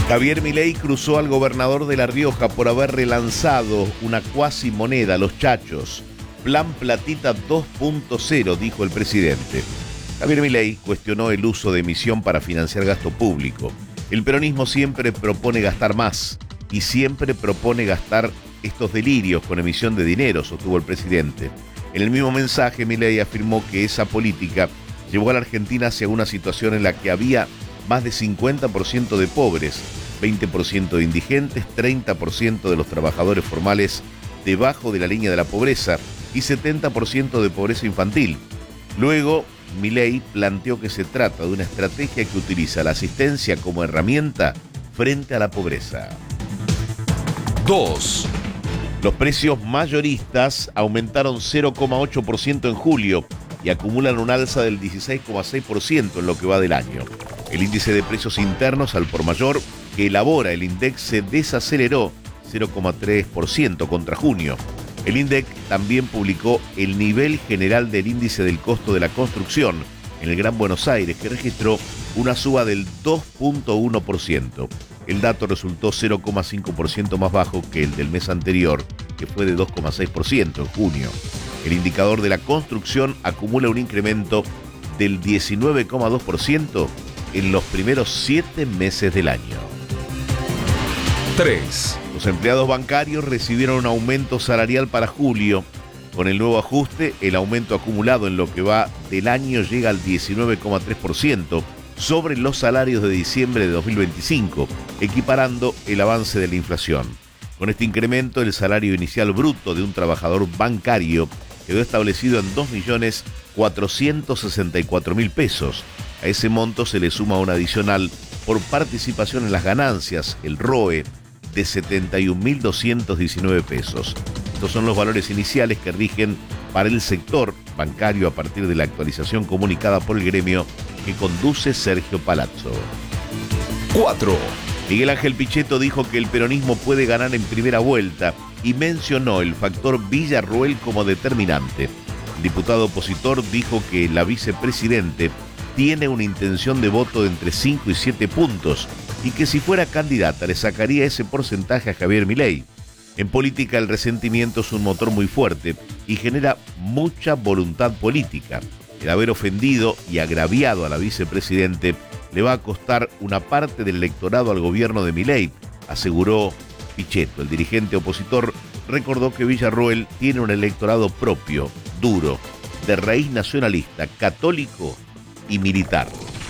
Javier Milei cruzó al gobernador de La Rioja por haber relanzado una cuasi moneda, los chachos. Plan Platita 2.0, dijo el presidente. Javier Milei cuestionó el uso de emisión para financiar gasto público. El peronismo siempre propone gastar más y siempre propone gastar estos delirios con emisión de dinero, sostuvo el presidente. En el mismo mensaje, Milei afirmó que esa política llevó a la Argentina hacia una situación en la que había más de 50% de pobres, 20% de indigentes, 30% de los trabajadores formales debajo de la línea de la pobreza y 70% de pobreza infantil. Luego, Milei planteó que se trata de una estrategia que utiliza la asistencia como herramienta frente a la pobreza. 2. Los precios mayoristas aumentaron 0,8% en julio y acumulan un alza del 16,6% en lo que va del año. El índice de precios internos al por mayor que elabora el INDEC se desaceleró 0,3% contra junio. El INDEC también publicó el nivel general del índice del costo de la construcción en el Gran Buenos Aires, que registró una suba del 2,1%. El dato resultó 0,5% más bajo que el del mes anterior, que fue de 2,6% en junio. El indicador de la construcción acumula un incremento del 19,2% en los primeros 7 meses del año. 3. Los empleados bancarios recibieron un aumento salarial para julio. Con el nuevo ajuste, el aumento acumulado en lo que va del año llega al 19,3% sobre los salarios de diciembre de 2025, equiparando el avance de la inflación. Con este incremento, el salario inicial bruto de un trabajador bancario quedó establecido en 2.464.000 pesos. A ese monto se le suma un adicional por participación en las ganancias, el ROE, de 71.219 pesos. Estos son los valores iniciales que rigen para el sector bancario a partir de la actualización comunicada por el gremio que conduce Sergio Palazzo. 4. Miguel Ángel Pichetto dijo que el peronismo puede ganar en primera vuelta y mencionó el factor Villarroel como determinante. El diputado opositor dijo que la vicepresidente tiene una intención de voto de entre 5 y 7 puntos y que si fuera candidata le sacaría ese porcentaje a Javier Milei. En política el resentimiento es un motor muy fuerte y genera mucha voluntad política. El haber ofendido y agraviado a la vicepresidente le va a costar una parte del electorado al gobierno de Milei, aseguró Pichetto. El dirigente opositor recordó que Villarroel tiene un electorado propio, duro, de raíz nacionalista, católico y militar.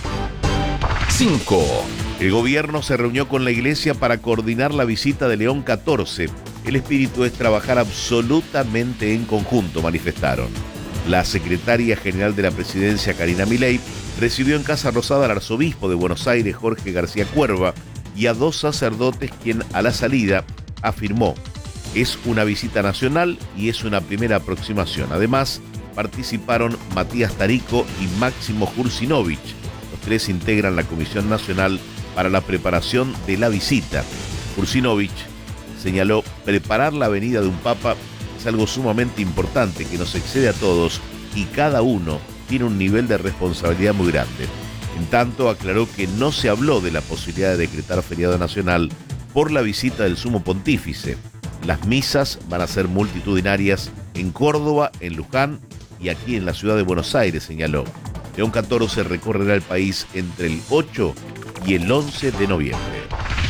5. El gobierno se reunió con la iglesia para coordinar la visita de León XIV. El espíritu es trabajar absolutamente en conjunto, manifestaron. La secretaria general de la presidencia, Karina Milei, recibió en Casa Rosada al arzobispo de Buenos Aires, Jorge García Cuerva, y a 2 sacerdotes, quien a la salida afirmó: es una visita nacional y es una primera aproximación. Además, participaron Matías Tarico y Máximo Jursinovich. Los 3 integran la Comisión Nacional para la preparación de la visita. Jursinovich señaló: preparar la venida de un papa es algo sumamente importante que nos excede a todos y cada uno tiene un nivel de responsabilidad muy grande. En tanto, aclaró que no se habló de la posibilidad de decretar feriado nacional por la visita del sumo pontífice. Las misas van a ser multitudinarias en Córdoba, en Luján y aquí en la ciudad de Buenos Aires, señaló. León XIV recorrerá el país entre el 8 y el 11 de noviembre.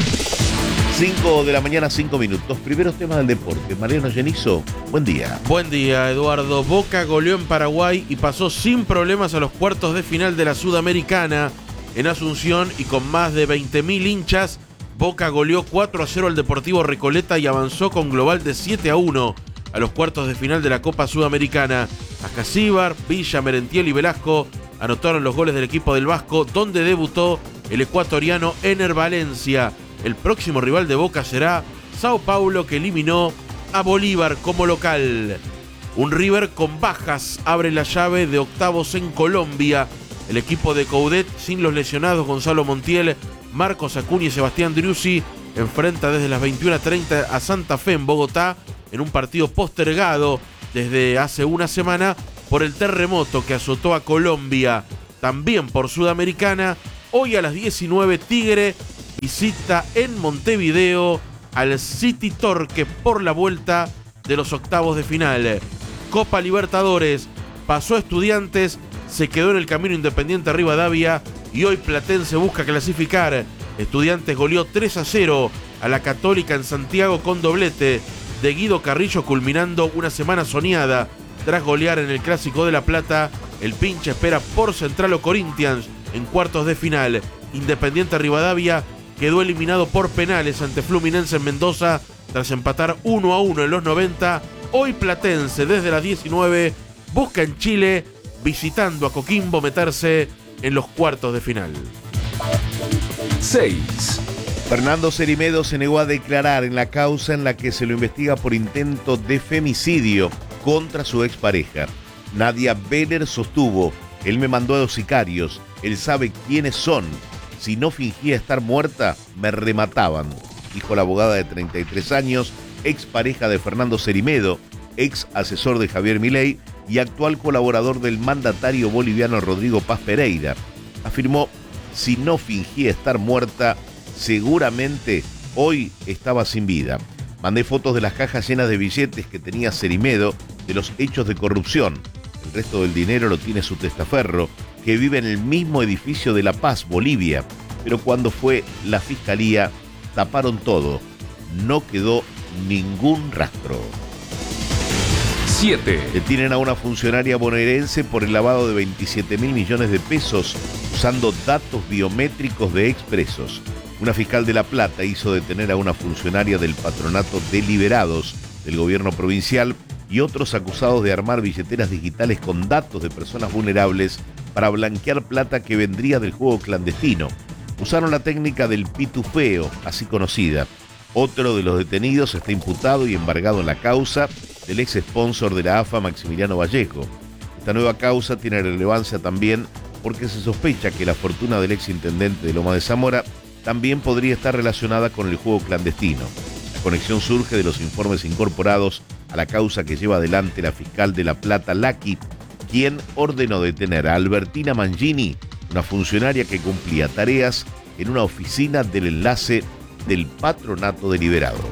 5 de la mañana, 5 minutos. Primeros temas del deporte. Mariano Genizo, buen día. Buen día, Eduardo. Boca goleó en Paraguay y pasó sin problemas a los cuartos de final de la Sudamericana. En Asunción y con más de 20.000 hinchas, Boca goleó 4-0 al Deportivo Recoleta y avanzó con global de 7-1 a los cuartos de final de la Copa Sudamericana. Ascasíbar, Villa, Merentiel y Velasco anotaron los goles del equipo del Vasco, donde debutó el ecuatoriano Ener Valencia. El próximo rival de Boca será Sao Paulo, que eliminó a Bolívar como local. Un River con bajas abre la llave de octavos en Colombia. El equipo de Coudet, sin los lesionados Gonzalo Montiel, Marcos Acuña y Sebastián Driussi, enfrenta desde las 21:30 a Santa Fe en Bogotá, en un partido postergado desde hace una semana por el terremoto que azotó a Colombia. También por Sudamericana, hoy a las 19, Tigre visita en Montevideo al City Torque por la vuelta de los octavos de final. Copa Libertadores, pasó a Estudiantes, se quedó en el camino Independiente Rivadavia y hoy Platense busca clasificar. Estudiantes goleó 3-0 a la Católica en Santiago con doblete de Guido Carrillo, culminando una semana soñada. Tras golear en el Clásico de La Plata, el pinche espera por Central o Corinthians en cuartos de final. Independiente Rivadavia quedó eliminado por penales ante Fluminense en Mendoza tras empatar 1-1 en los 90. Hoy Platense desde las 19 busca en Chile, visitando a Coquimbo, meterse en los cuartos de final. 6. Fernando Cerimedo se negó a declarar en la causa en la que se lo investiga por intento de femicidio contra su expareja. Nadia Beller sostuvo: él me mandó a los sicarios, él sabe quiénes son. Si no fingía estar muerta, me remataban, dijo la abogada de 33 años, expareja de Fernando Cerimedo, ex asesor de Javier Milei y actual colaborador del mandatario boliviano Rodrigo Paz Pereira. Afirmó: si no fingía estar muerta, seguramente hoy estaba sin vida. Mandé fotos de las cajas llenas de billetes que tenía Cerimedo de los hechos de corrupción. El resto del dinero lo tiene su testaferro, que vive en el mismo edificio de La Paz, Bolivia. Pero cuando fue la fiscalía, taparon todo. No quedó ningún rastro. 7. Detienen a una funcionaria bonaerense por el lavado de 27.000 millones de pesos usando datos biométricos de expresos. Una fiscal de La Plata hizo detener a una funcionaria del Patronato de Liberados del gobierno provincial y otros acusados de armar billeteras digitales con datos de personas vulnerables para blanquear plata que vendría del juego clandestino. Usaron la técnica del pitufeo, así conocida. Otro de los detenidos está imputado y embargado en la causa del ex sponsor de la AFA, Maximiliano Vallejo. Esta nueva causa tiene relevancia también porque se sospecha que la fortuna del ex intendente de Loma de Zamora también podría estar relacionada con el juego clandestino. La conexión surge de los informes incorporados a la causa que lleva adelante la fiscal de La Plata, Laki, quien ordenó detener a Albertina Mangini, una funcionaria que cumplía tareas en una oficina del enlace del Patronato de Liberados.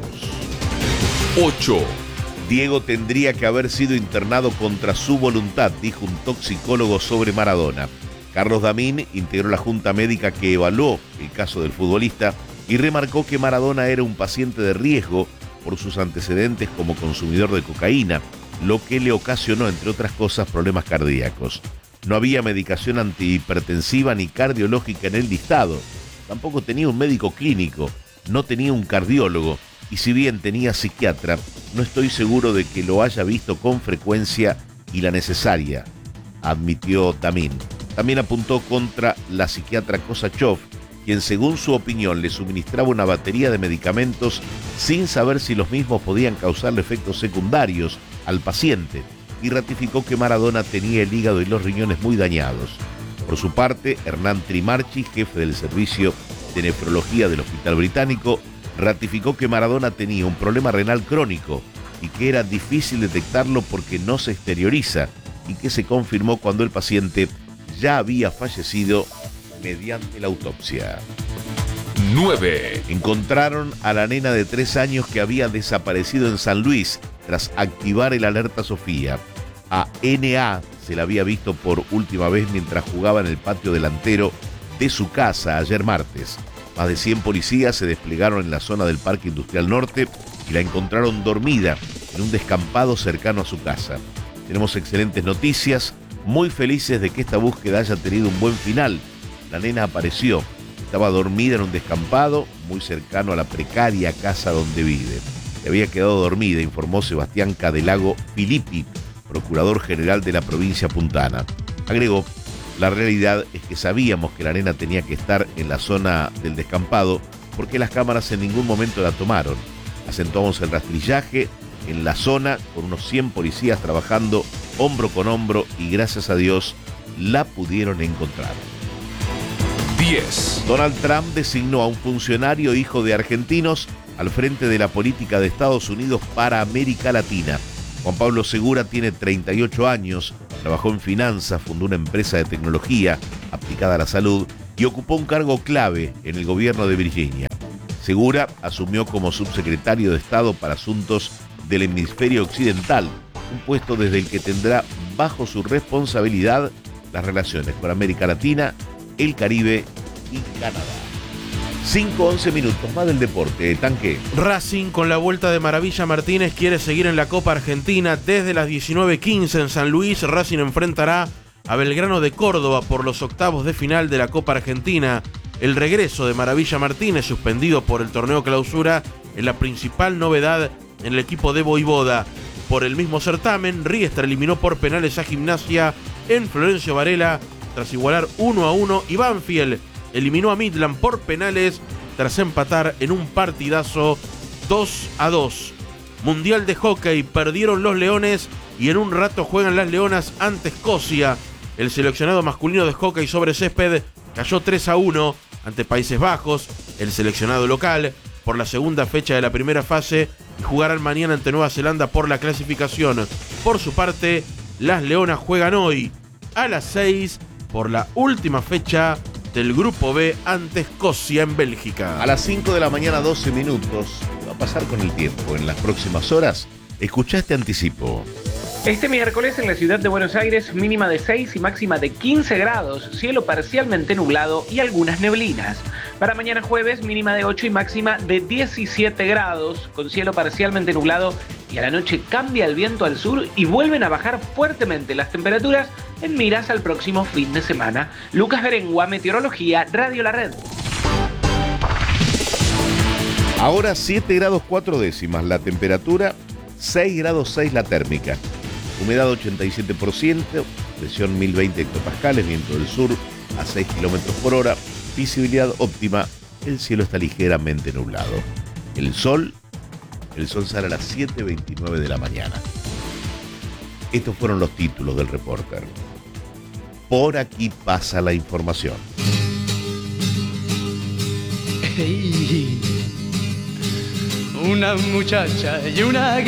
8. Diego tendría que haber sido internado contra su voluntad, dijo un toxicólogo sobre Maradona. Carlos Damín integró la junta médica que evaluó el caso del futbolista y remarcó que Maradona era un paciente de riesgo por sus antecedentes como consumidor de cocaína, lo que le ocasionó, entre otras cosas, problemas cardíacos. No había medicación antihipertensiva ni cardiológica en el listado. Tampoco tenía un médico clínico, no tenía un cardiólogo, y si bien tenía psiquiatra, no estoy seguro de que lo haya visto con frecuencia y la necesaria, admitió Damín. También apuntó contra la psiquiatra Kosachov, quien según su opinión le suministraba una batería de medicamentos sin saber si los mismos podían causarle efectos secundarios al paciente, y ratificó que Maradona tenía el hígado y los riñones muy dañados. Por su parte, Hernán Trimarchi, jefe del servicio de nefrología del Hospital Británico, ratificó que Maradona tenía un problema renal crónico y que era difícil detectarlo porque no se exterioriza, y que se confirmó cuando el paciente ya había fallecido mediante la autopsia. 9. Encontraron a la nena de 3 años que había desaparecido en San Luis tras activar el alerta Sofía. A N.A. se la había visto por última vez mientras jugaba en el patio delantero de su casa ayer martes. Más de 100 policías se desplegaron en la zona del Parque Industrial Norte y la encontraron dormida en un descampado cercano a su casa. Tenemos excelentes noticias, muy felices de que esta búsqueda haya tenido un buen final. La nena apareció, estaba dormida en un descampado muy cercano a la precaria casa donde vive. Se había quedado dormida, informó Sebastián Cadelago Filippi, procurador general de la provincia puntana. Agregó: la realidad es que sabíamos que la nena tenía que estar en la zona del descampado porque las cámaras en ningún momento la tomaron. Acentuamos el rastrillaje en la zona con unos 100 policías trabajando hombro con hombro y gracias a Dios la pudieron encontrar. 10. Donald Trump designó a un funcionario hijo de argentinos al frente de la política de Estados Unidos para América Latina. Juan Pablo Segura tiene 38 años, trabajó en finanzas, fundó una empresa de tecnología aplicada a la salud y ocupó un cargo clave en el gobierno de Virginia. Segura asumió como subsecretario de Estado para Asuntos del Hemisferio Occidental, un puesto desde el que tendrá bajo su responsabilidad las relaciones con América Latina, el Caribe y Canadá. 5:11 minutos más del deporte, Tanque. Racing, con la vuelta de Maravilla Martínez, quiere seguir en la Copa Argentina. Desde las 19:15 en San Luis, Racing enfrentará a Belgrano de Córdoba por los octavos de final de la Copa Argentina. El regreso de Maravilla Martínez, suspendido por el torneo clausura, es la principal novedad en el equipo de Voivoda. Por el mismo certamen, Riestra eliminó por penales a Gimnasia en Florencio Varela tras igualar 1-1 y Banfield eliminó a Midland por penales tras empatar en un partidazo 2-2. Mundial de Hockey, perdieron los Leones y en un rato juegan las Leonas ante Escocia. El seleccionado masculino de hockey sobre césped cayó 3-1 ante Países Bajos. El seleccionado local por la segunda fecha de la primera fase y jugarán mañana ante Nueva Zelanda por la clasificación. Por su parte, las Leonas juegan hoy a las 6 por la última fecha del Grupo B ante Escocia en Bélgica. A las 5 de la mañana, 12 minutos. ¿Qué va a pasar con el tiempo en las próximas horas? Escuchá este anticipo. Este miércoles en la ciudad de Buenos Aires, mínima de 6 y máxima de 15 grados, cielo parcialmente nublado y algunas neblinas. Para mañana jueves, mínima de 8 y máxima de 17 grados, con cielo parcialmente nublado, y a la noche cambia el viento al sur y vuelven a bajar fuertemente las temperaturas en miras al próximo fin de semana. Lucas Berengua, Meteorología, Radio La Red. Ahora 7 grados 4 décimas la temperatura, 6 grados 6 la térmica. Humedad 87%, presión 1020 hectopascales, viento del sur a 6 kilómetros por hora, visibilidad óptima, el cielo está ligeramente nublado. El sol sale a las 7:29 de la mañana. Estos fueron los títulos del Reporter. Por aquí pasa la información. Hey, una muchacha y una